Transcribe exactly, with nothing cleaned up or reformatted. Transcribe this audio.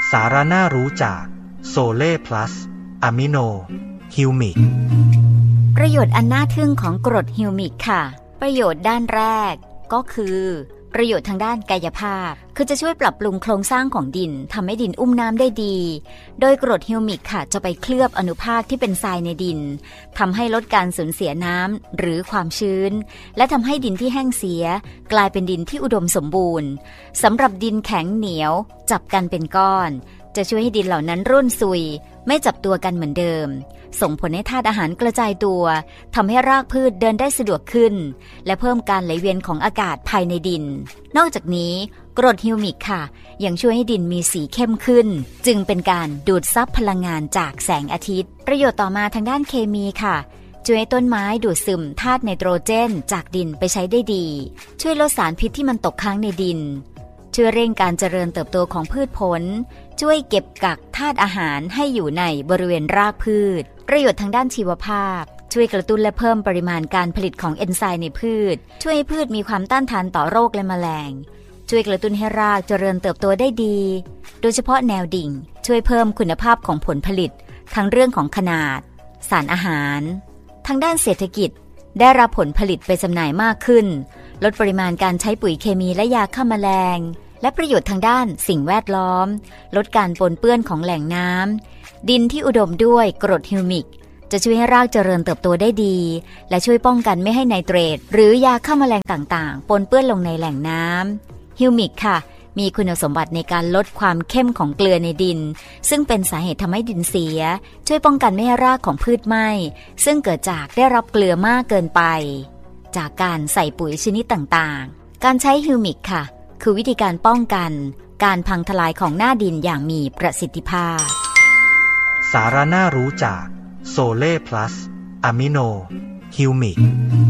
สาระน่ารู้จากโซเล่พลัสอะมิโนฮิวมิกประโยชน์อันน่าทึ่งของกรดฮิวมิกค่ะประโยชน์ด้านแรกก็คือประโยชน์ทางด้านกายภาพคือจะช่วยปรับปรุงโครงสร้างของดินทำให้ดินอุ้มน้ำได้ดีโดยกรดฮิวมิกค่ะจะไปเคลือบอนุภาคที่เป็นทรายในดินทำให้ลดการสูญเสียน้ำหรือความชื้นและทำให้ดินที่แห้งเสียกลายเป็นดินที่อุดมสมบูรณ์สำหรับดินแข็งเหนียวจับกันเป็นก้อนจะช่วยให้ดินเหล่านั้นร่วนซุยไม่จับตัวกันเหมือนเดิมส่งผลให้ธาตุอาหารกระจายตัวทำให้รากพืชเดินได้สะดวกขึ้นและเพิ่มการไหลเวียนของอากาศภายในดินนอกจากนี้กรดฮิวมิกค่ะยังช่วยให้ดินมีสีเข้มขึ้นจึงเป็นการดูดซับพลังงานจากแสงอาทิตย์ประโยชน์ต่อมาทางด้านเคมีค่ะช่วยให้ต้นไม้ดูดซึมธาตุไนโตรเจนจากดินไปใช้ได้ดีช่วยลดสารพิษที่มันตกค้างในดินช่วยเร่งการเจริญเติบโตของพืชผลช่วยเก็บกักธาตุอาหารให้อยู่ในบริเวณรากพืชประโยชน์ทางด้านชีวภาพช่วยกระตุ้นและเพิ่มปริมาณการผลิตของเอนไซม์ในพืชช่วยให้พืชมีความต้านทานต่อโรคและแมลงช่วยกระตุ้นให้รากเจริญเติบโตได้ดีโดยเฉพาะแนวดิ่งช่วยเพิ่มคุณภาพของผลผลิตทั้งเรื่องของขนาดสารอาหารทางด้านเศรษฐกิจได้รับผลผลิตไปจำหน่ายมากขึ้นลดปริมาณการใช้ปุ๋ยเคมีและยาฆ่าแมลงและประโยชน์ทางด้านสิ่งแวดล้อมลดการปนเปื้อนของแหล่งน้ำดินที่อุดมด้วยกรดฮิวมิกจะช่วยให้รากเจริญเติบโตได้ดีและช่วยป้องกันไม่ให้ไนเตรตหรือยาฆ่าแมลงต่างๆปนเปื้อนลงในแหล่งน้ำฮิวมิกค่ะมีคุณสมบัติในการลดความเข้มของเกลือในดินซึ่งเป็นสาเหตุทำให้ดินเสียช่วยป้องกันไม่ให้รากของพืชไหม้ซึ่งเกิดจากได้รับเกลือมากเกินไปจากการใส่ปุ๋ยชนิดต่างๆการใช้ฮิวมิกค่ะคือวิธีการป้องกันการพังทลายของหน้าดินอย่างมีประสิทธิภาพสาระน่ารู้จากโซเล่พลัสอะมิโนฮิวมิก